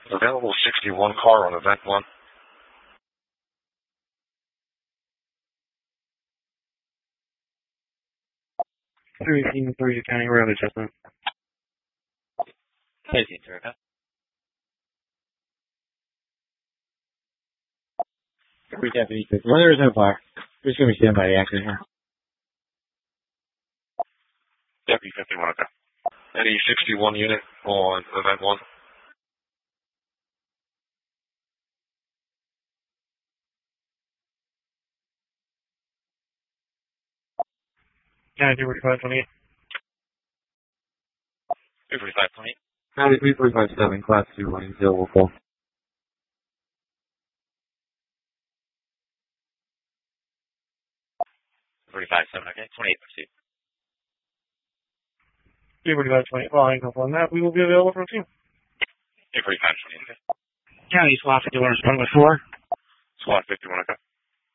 Available 61 car on event 1. 3 County Road adjustment. 18, Jericho. Every deputy says, well, there is no fire. We're just going to be standing by the accident here. Deputy 51, okay. Any 61 unit on event 1? County 24528. 24528. County 3457, Class 2, running 0 call. 357, okay. 28 pursuit. 24528. Well, I can confirm that. We will be available for a team. 24528, okay. County SWAT 51 responding with 4. SWAT 51, okay.